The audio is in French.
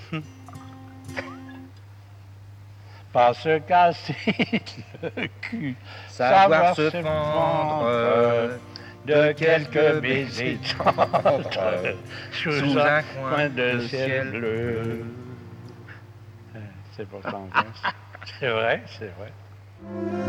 Pas se casser le cul, Savoir se fendre de quelques baisers tendres sous un coin de ciel bleu. C'est pourtant bien. C'est vrai, c'est vrai.